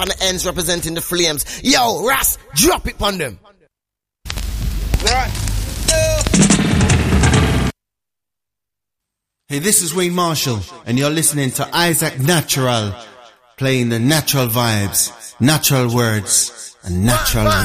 on the ends representing the flames. Yo, Ras, drop it on them. Right. Hey, this is Wayne Marshall, and you're listening to Isaac Natural, playing the natural vibes, natural words, and natural